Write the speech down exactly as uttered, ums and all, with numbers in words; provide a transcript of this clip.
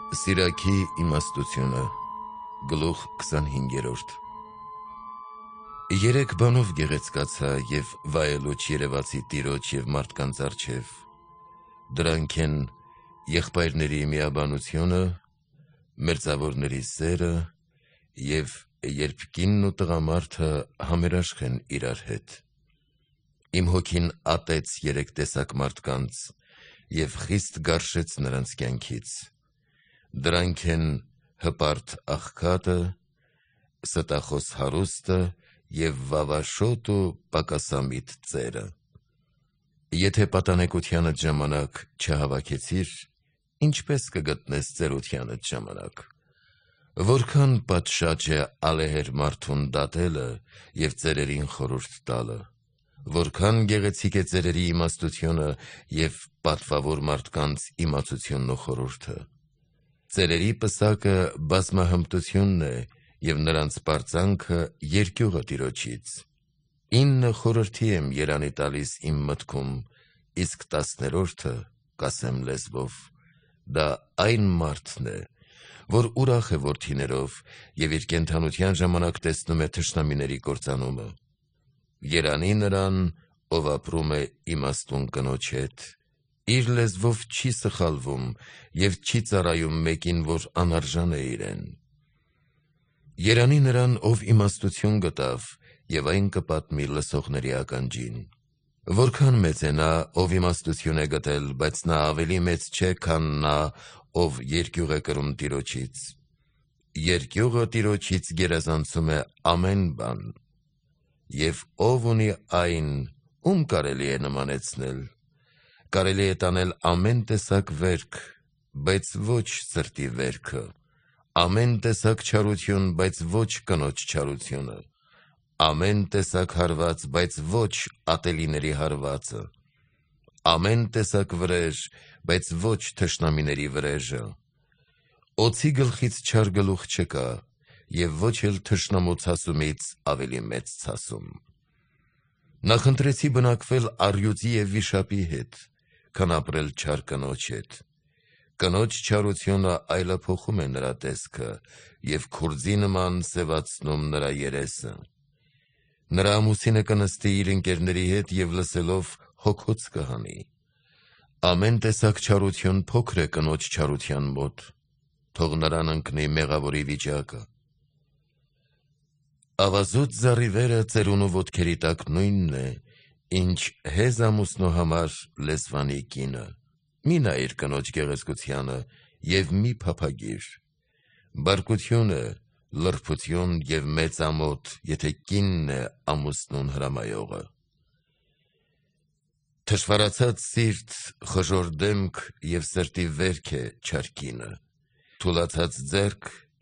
Սիրակի իմաստությունը, գլուխ քսանհինգերորդ Երեք բանով գեղեցկացա և վայելուչ երևացի Տիրոջ և մարդկանց առջև: Դրանք են եղբայրների միաբանությունը, մերձավորների սերը և երբ կինն ու տղամարդը համերաշխ են իրար հետ: Իմ հոգին ատեց երեք տեսակ մարդկանց և խիստ գարշեց նրանց կյանքից: Դրանք են հպարտ աղքատը, ստախոս հարուստը և վավաշոտ ու պակասամիտ ծերը: Եթե պատանեկությանդ ժամանակ չհավաքեցիր, ինչպե՞ս կգտնես ծերությանդ ժամանակ: Որքան պատշաճ է ալեհեր մարդուն դատելը և ծերերին խորհուրդ տալը: Որքան գեղեցիկ է ծերերի իմաստությունը և պատվավոր մարդկանց իմացությունն ու խորհուրդը: Ծերերի պսակը բազմահմտությունն է և նրանց պարծանքը երկյուղը Տիրոջից: Ինը խորհրդի եմ երանի տալիս իմ մտքում, իսկ տասներորդը կասեմ լեզվով: Դա այն մարդն է, որ ուրախ է որդիներով և իր կենդանության ժամանակ տեսնում է թշնամիների կործանումը: Երանի նրան, ով ապրում է իմաստուն կնոջ հետ, իր լեզվով չի սխալվում և չի ծառայում մեկին, որ անարժան է իրեն: Երանի նրան, ով իմաստություն գտավ և այն կպատմի լսողների ականջին: Որքան մեծ է նա, ով իմաստություն է գտել, բայց նա ավելի մեծ չէ, քան նա, ով երկյուղ է կրում Տիրոջից: Երկյուղը Տիրոջից գերազանցում է ամեն բան: Եվ ով ունի այն, ո՞ւմ կարելի է նմանեցնել: Կարելի է տանել ամեն տեսակ վերք, բայց ոչ սրտի վերքը, ամեն տեսակ չարություն, բայց ոչ կնոջ չարությունը, ամեն տեսակ հարված, բայց ոչ ատելիների հարվածը, ամեն տեսակ վրեժ, բայց ոչ թշնամիների վրեժը: Օձի գլխից չար գլուխ չկա և ոչ էլ թշնամու ցասումից ավելի մեծ ցասում: Նախընտրեցի բնակվել առյուծի և վիշապի հետ, քան ապրել չար կնոջ հետ: Կնոջ չարությունը այլափոխում է նրա տեսքը և քուրձի նման սևացնում նրա երեսը: Նրա ամուսինը կնստի իր ընկերների հետ և լսելով հոգոց կհանի: Ամեն տեսակ չարություն փոքր է կնոջ չարության մոտ, թող նրան ընկնի մեղավորի վիճակը: Ավազոտ զառիվերը ծերունու ոտքերի տակ նույնն է, ինչ հեզ ամուսնու համար լեզվանի կինը: Մի նայիր կնոջ գեղեցկությանը և մի փափագիր: Բարկություն է, լրբություն և մեծ ամոթ, եթե կինն է ամուսնուն հրամայողը: Թշվառացած սիրտ, խժոր դեմք և սրտի վերք է չար կինը: Թուլացած ձեռք